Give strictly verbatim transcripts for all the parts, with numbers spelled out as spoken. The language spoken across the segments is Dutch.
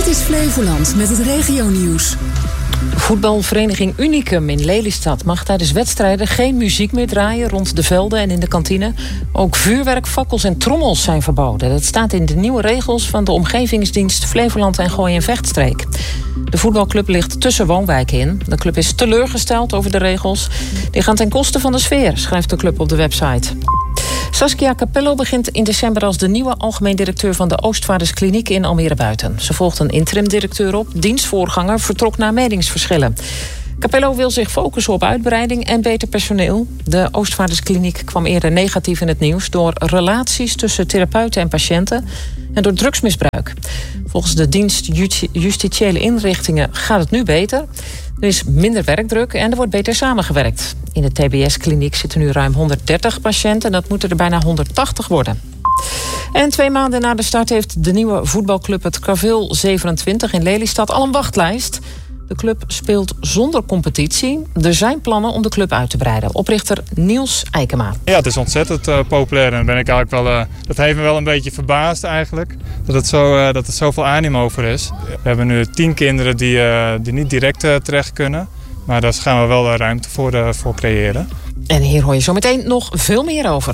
is Flevoland met het regionieuws. Voetbalvereniging Unicum in Lelystad mag tijdens wedstrijden geen muziek meer draaien rond de velden en in de kantine. Ook vuurwerk, fakkels en trommels zijn verboden. Dat staat in de nieuwe regels van de omgevingsdienst Flevoland en Gooi- en Vechtstreek. De voetbalclub ligt tussen woonwijken in. De club is teleurgesteld over de regels. Die gaan ten koste van de sfeer, schrijft de club op de website. Saskia Capello begint in december als de nieuwe algemeen directeur van de Oostvaarderskliniek in Almere Buiten. Ze volgt een interim-directeur op. Dienstvoorganger vertrok na meningsverschillen. Capello wil zich focussen op uitbreiding en beter personeel. De Oostvaarderskliniek kwam eerder negatief in het nieuws door relaties tussen therapeuten en patiënten en door drugsmisbruik. Volgens de dienst Justitiële Inrichtingen gaat het nu beter. Er is minder werkdruk en er wordt beter samengewerkt. In de T B S-kliniek zitten nu ruim honderddertig patiënten en dat moeten er bijna honderdtachtig worden. En twee maanden na de start heeft de nieuwe voetbalclub het Kavil zevenentwintig in Lelystad al een wachtlijst. De club speelt zonder competitie. Er zijn plannen om de club uit te breiden. Oprichter Niels Eikema. Ja, het is ontzettend uh, populair. En ben ik eigenlijk wel, uh, dat heeft me wel een beetje verbaasd eigenlijk. Dat het, zo, uh, dat het zoveel animo over is. We hebben nu tien kinderen die, uh, die niet direct uh, terecht kunnen. Maar daar gaan we wel uh, ruimte voor, uh, voor creëren. En hier hoor je zo meteen nog veel meer over.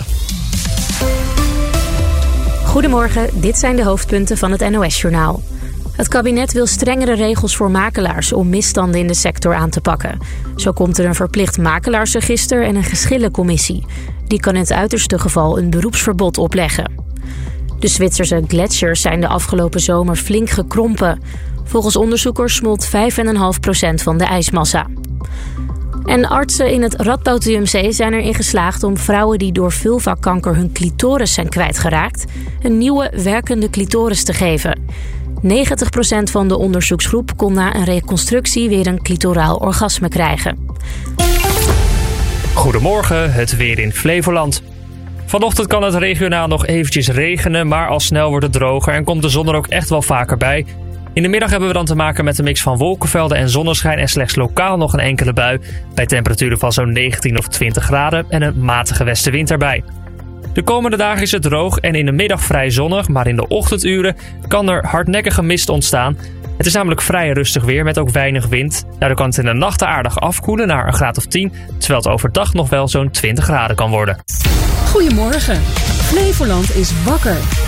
Goedemorgen, dit zijn de hoofdpunten van het N O S-journaal. Het kabinet wil strengere regels voor makelaars om misstanden in de sector aan te pakken. Zo komt er een verplicht makelaarsregister en een geschillencommissie. Die kan in het uiterste geval een beroepsverbod opleggen. De Zwitserse gletsjers zijn de afgelopen zomer flink gekrompen. Volgens onderzoekers smolt vijf komma vijf procent van de ijsmassa. En artsen in het Radboud U M C zijn erin geslaagd om vrouwen die door vulvakanker hun clitoris zijn kwijtgeraakt een nieuwe werkende clitoris te geven. negentig procent van de onderzoeksgroep kon na een reconstructie weer een clitoraal orgasme krijgen. Goedemorgen, het weer in Flevoland. Vanochtend kan het regionaal nog eventjes regenen, maar al snel wordt het droger en komt de zon er ook echt wel vaker bij. In de middag hebben we dan te maken met een mix van wolkenvelden en zonneschijn en slechts lokaal nog een enkele bui. Bij temperaturen van zo'n negentien of twintig graden en een matige westenwind erbij. De komende dagen is het droog en in de middag vrij zonnig, maar in de ochtenduren kan er hardnekkige mist ontstaan. Het is namelijk vrij rustig weer met ook weinig wind. Daardoor kan het in de nacht aardig afkoelen naar een graad of tien, terwijl het overdag nog wel zo'n twintig graden kan worden. Goedemorgen, Flevoland is wakker.